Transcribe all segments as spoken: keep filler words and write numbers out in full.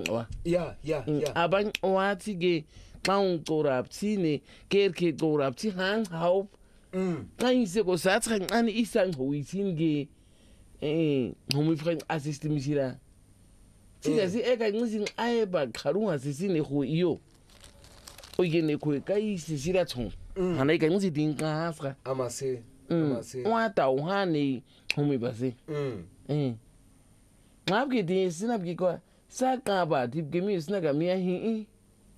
wa yeah yeah yeah abanye wathi ke xa ungicorruptine ke ke corrupti hang haup mm xa ise ko sathi kancane isanghoyithini ke eh ngomu friend assistant mishira thina si eka ncisi aye ba kharunga sisine go iyo o yene ko ka ise sira tshong ana eka ncisi dinqasa amase amase wa ta uhane ngomu base mm eh ngaphi ke sinaphi kwa sakaba dibgemi sinaga miya hi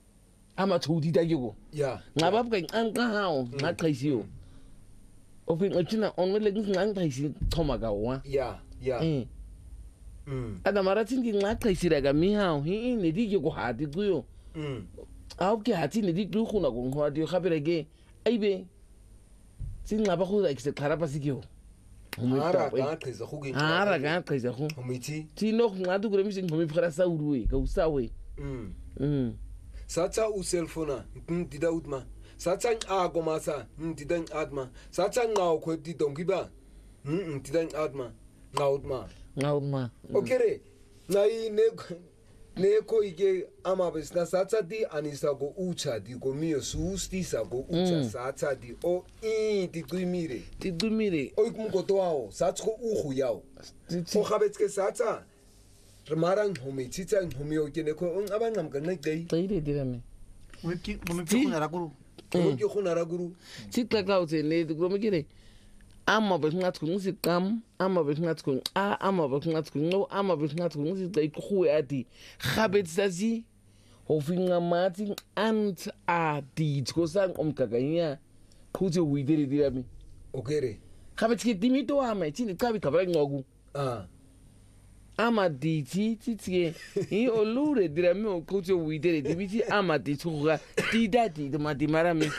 ama thudi da yego yeah ngaba buka nqanqa hawo ngaqhayisiyo ofin uthina onwele nqanqayisi thoma ka wa yeah yeah eh mm ada marathi ngaqhayisira ka miha hi ne dike go hati kuyo mm awu ke hati ne dike khuna go ngwadi gabere ke aibe singaba go ekse xarapa sikyo ara ngaqhiza go ara ngaqhiza go umithi tino ngadu kure misi ngomi phara sa uruwe ka usawe mm mm satsa u cellphone ndida utma satsa ako masa ndida atma satsa ngaw ko di dongiba mm ndida atma ngawutma ngawma okere nai ne ne ko ige ama besna satsa di anisa go ucha di go mio susti sa go ucha satsa di o i di dumire ti dumire o kumgoto wao satsa go ugu yao o gabetske satsa remarang homi titsa homi o kene ko abangam ka ngai tsaire dirame wiki mo mfuna la guru o ke khona ra guru sitla ka utse ne go mekire ama be ngathi ngisi qam ama be ngathi ko a ama be ngathi ko no ama be ngathi ngisi tsa ikhuwe ati gabetsazi ho finga mati ant a di tko sang omgaganya khuthe uidere dirame okere gabetske dimito ama tsini qabi qabra ngoku ah ama diti titike i olure dirame o khuthe uidere dibiti ama ditsuga didati de madimarame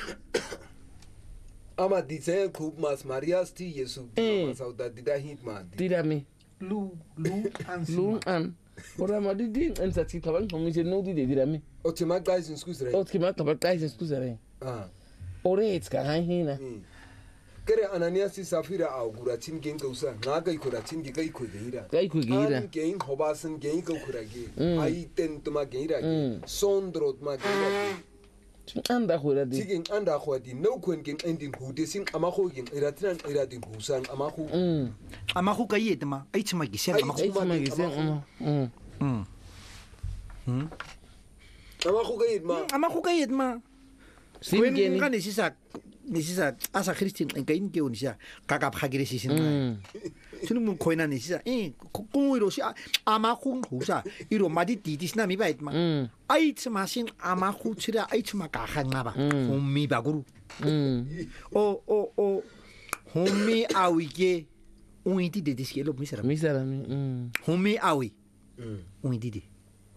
ama ditse group mas marias ti yesu ma sauda dida hit ma dirame lu lu an lu an ora ma didi en sati kaban komi se no didi dirame o te ma guys in skuzre o te ma kaban guys in skuzre ah ore it's ka hina kere ananias si safira au guratin gen kausa na ga ikuratin ge kai ko geira kai ko geira an gen hobasan gen ko kurage ai ten tuma geira sondro tuma geira anda khura di sigin anda khwadi no kwen gen ending hude sin amaho gen iratinan iradin husan amahu amahu kayet ma ai tsma gisen amahu ai tsma gisen mm mm mm amahu kayet ma amahu kayet ma sin gen ngani sisa nisisa asa christian en kain ke unisa kakap khagire sisin sunu mun koina nisisa eh kunguiro si amahu husa iro madi titisna mi bait ma ai tsma sin amahu chira ai tsma ka khanga ba ummi ba guru o o o hummi awige uiti de diskelo misera misera hummi awi uiti de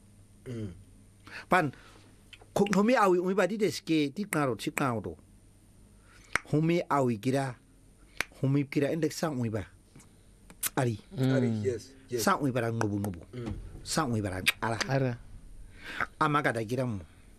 pan hummi awi umi ba di deske ti karo ti karo hummi awi kira hummi kira endek sang umi ba ari ari yes yes sang umi bara ngobu ngobu sang umi bara ara ara amaga da kira mu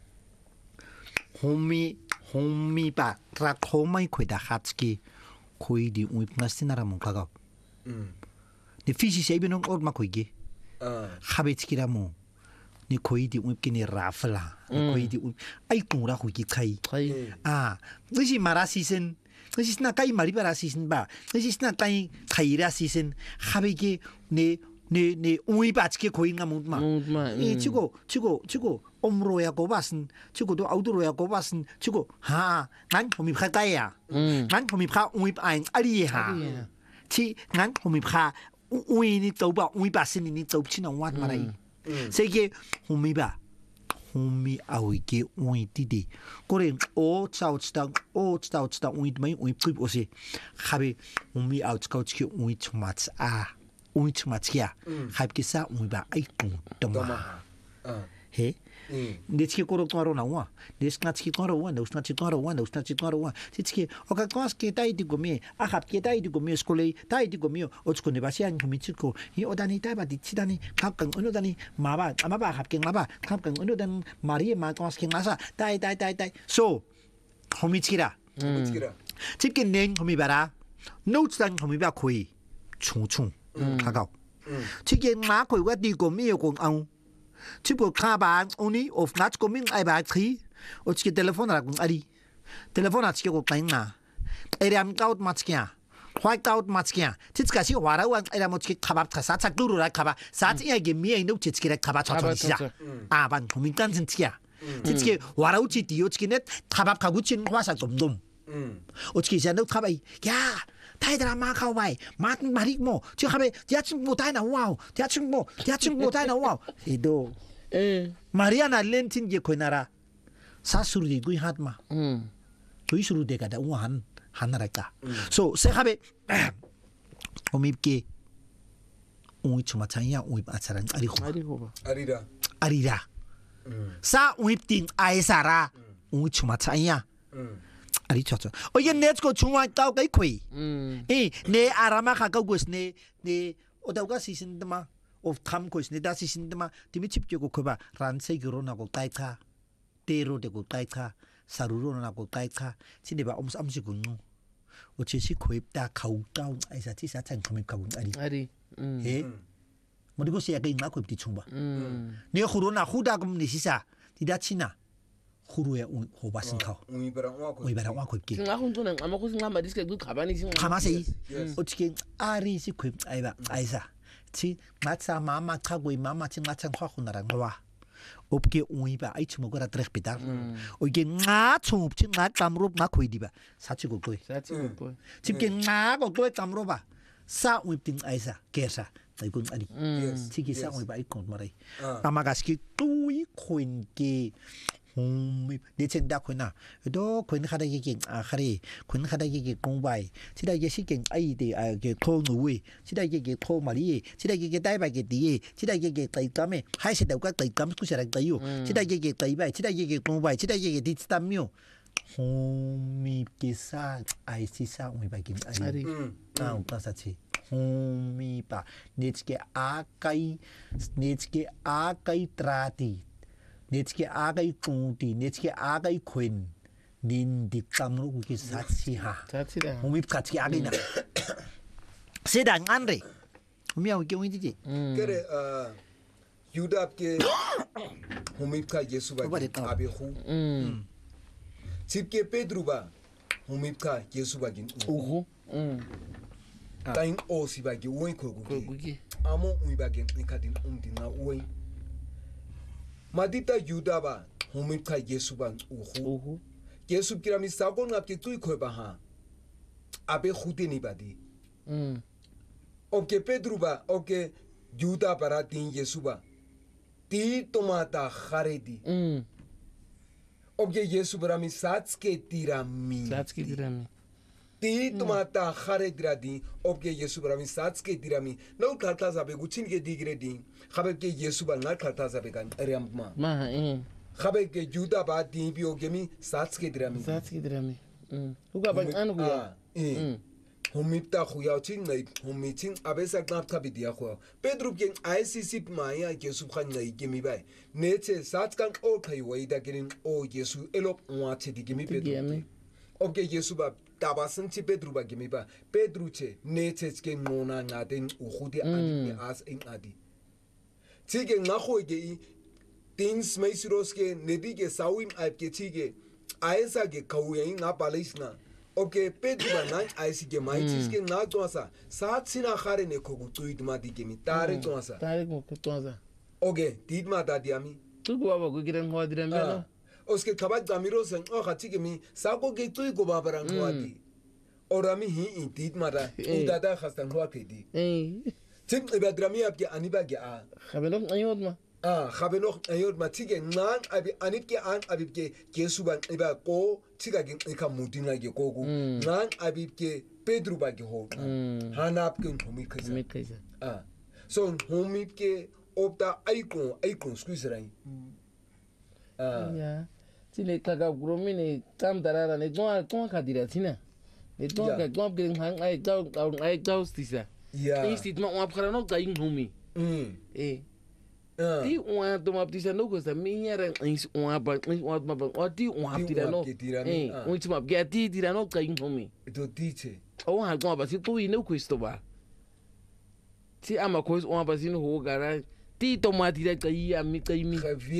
hummi hummi ba tra khomai khoida khatski khoi di umi ngastinara mu kaga ni fisi sei binong od ma khoige ah khabet kira mu ni khoi di umi kini rafla khoi di ai kura khogi khai ah nisi mara season nisi na kai mari bara season ba nisi na kai khaira season khabege ne ne ne umi batske khoi nga mu ma e chigo chigo chigo omro야 고바슨 치고도 아우도로야 고바슨 치고 하난 봄이 가까이야 난 봄이 가 우이 아인 아리야 치난 봄이 가 우이니 또바 우이 바스니 또치는 와 말아이 세계 봄이 봐 봄이 아우이게 우이 디디 고래 오 차우치다 오 차우치다 우이 마이 우이 뿌이 오시 하비 봄이 아우치카우치키 우이 추마츠 아 우이 추마츠야 하비기사 우이 봐 아이고 동마 해 Nitski koro toro na wa nisnatski toro wa nisnatski toro wa nisnatski toro wa titski o ka kwaske tai di gomi a hap ke tai di gomi skole tai di gomi o tsko ne basian gomi tsko hi odani tai ba di tidani kap kan ono dani ma ba ama ba hap ke ma ba kap kan ono dan mari ma kwaske ngasa tai tai tai tai so homi tskira tskira tski nen homi bara notes dan homi ba khoi chung chung ka ga tski ma khoi wa di gomi ko ang tipo kaba oni of ngat coming ai ba tri o tike telefon ra kun ari telefon at ko kainga eram kaut matskia white out matskia titska si wara wan eram tike kaba sa sa duru ra kaba sa ti ge mi ai no tike ra kaba cha cha sia a ban coming kan tsia titske wara uchi dio tike net kaba ka guchin wasa domdom o tike ja no kaba ya 타이 드라마 카우바이 마 마리 뭐 지금 하면 대충 타이 나와우 대충 뭐 대충 타이 나와우 이도 에 마리아나 렌틴 게 코나라 사수르디 구이 하드마 음 구이 수르데가 다 우한 하나랄까 so 세하베 오미께 오이 추마차이야 오이 아차란 아리고 아리고 아리라 아리라 사 오이팅 아이사라 오이 추마차이야 아리 쳤죠. 어 이게 내가 중앙 가고 거의. 음. 에내 아라마 가고 있네. 네 어디가 시신드마. of tham ko isne da sisin드마. 디미 칩고 거봐. 란세 결혼하고 따이카. 때로 되고 따이카. 사루로나고 따이카. 진데바 엄스 암시군노. 어체시 코입다 가우가우 아이사티 사찬 커밋 가고 아리. 아리. 음. 에. 뭐리고 시야가 있나 코입디 총바. 음. 내 코로나 후다금 니시사. 디다치나. 후루에 호바신 카오. 우이바랑 와고. 우이바랑 와고 입기. singa hunto는 아마 고생 한마 디스케 그 가만히 신 가마세이. 어떻게 아리시 그 아이바 아이사. 치 마차 마마 카고 이 마마 치 마차 화훈나랑 와. 없게 우이바 아이치 먹어라 드렉비다. 어이게 나 총업치 나 담로 나 코이디바. 사치고 거이. 사치고 거이. 집게 나 거에 담로 봐. 사 우입팅 아이사. 게사. 이건 아니. 치기 사 우이바 이콘 말이. 아마가스키 또이 코인기 홈 네첸다 코나 도 코인 하다 얘기 아 하리 코인 하다 얘기 공부해 지다 얘기 시경 아이디 아게 토누위 지다 얘기 토마리 지다 얘기 다이바게 디 지다 얘기 따이감에 하시다가 따이감 쿠샤라 따요 지다 얘기 따이바 지다 얘기 공부해 지다 얘기 디스타미오 홈이 기사 아이시사 우이바긴 아리 아 우타사치 홈이 바 네츠게 아카이 네츠게 아카이 트라티 네츠게 아가이 꽁티 네츠게 아가이 코인 닌디 깜로 그게 사치하 사치다 몸이 같이 아기나 세단 안래 미야오 경이지 그래 어 유답게 호미카 예수바 아베후 음 집게 베드루바 호미카 예수바긴 오호 음 타인 오시바기 오이코고 그게 아모 우이바긴 니카딘 umdina 오이 Madita Yudaba, Homika Yesuban Uhu, Yesub Kirami Sagon up to Tuikobaha, Abe Hutinibadi. Okay, Pedruba, okay, Yuda Baratin Yesuba, Ti Tomata Haredi. Okay, Yesubrami Satske Tirami. Satske Tirami. Ti Tomata Haredradi, okay, Yesubrami Satske Tirami, no Kartazabe Guchinge Digredi. Khabeke Yesuba na Kartaza began Riamma. Ma eh. Khabeke Juda ba din biogemi Satske drami. Satske drami. Mm. Uga ban anu ya. Eh. Homita khuya chin nei homitin abesa knap kabidia kho. Pedro gen I C C maya Yesu khan nei gemi bai. Neche Satkan o kai waida gerin o Yesu elop wache di gemi Pedro. Okay Yesuba tabasan chi Pedro ba gemi ba. Pedro che neche ke nona ngaden uhudi ani as in adi. Tige ngahoige things meisiroske nedige sawim aipke tige aesa ge kauye na palesna okay pedra nan aisi ge maichiske na toasa satsina khare ne kogu tuidma dige mi tare toasa tare ko toasa okay tidma dadiami tu ko baba ko giren ho diren bela oske kabaj gamiro sen o khatige mi sako ge tui ko babaran hoadi orami hi tidma da udada khastan ho akedi eh Tim ibadrami abge anibage a khabelok ayod ma ah khabelok ayod ma tige nan abi anitke an abibke Yesuban iba ko tiga gen ka mudina ge kogu nan abibke Pedro bage ho hanapke homi kaza homi kaza ah so homipke opta icon icon squeezerai ah ya tile kaga gromine tam darara ne don ton kadira tina ne don ka don gen hang ai dau ai dau stisa Yeah. Instit ma uma para no gaing humi. Mm. Eh. Ah. Ti uma to ma ptisa no costa minha era uma ba uma ba o ti uma tira no. Eh. Um ti ma ga ti tira no gaing humi. Do tiche. O ha goma ba si tu ino questo ba. Ti ama coisa uma ba sino ho gara ti tomati da qai ya mi qai mi Ge